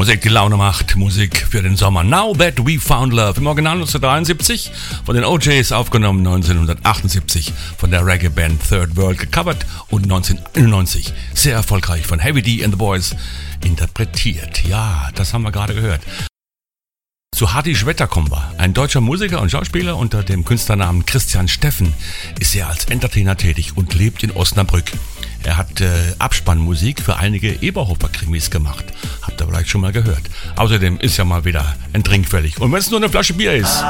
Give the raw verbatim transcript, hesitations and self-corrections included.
Musik, die Laune macht, Musik für den Sommer. Now That We Found Love, im Original neunzehnhundertdreiundsiebzig, von den O Js aufgenommen, neunzehnhundertachtundsiebzig von der Reggae-Band Third World gecovert und neunzehnhunderteinundneunzig sehr erfolgreich von Heavy D and the Boys interpretiert. Ja, das haben wir gerade gehört. Zu Hardy Schwetter kommen wir. Ein deutscher Musiker und Schauspieler unter dem Künstlernamen Christian Steffen ist er als Entertainer tätig und lebt in Osnabrück. Er hat äh, Abspannmusik für einige Eberhofer-Krimis gemacht. Habt ihr vielleicht schon mal gehört. Außerdem ist ja mal wieder ein Trink fällig. Und wenn es nur eine Flasche Bier ist.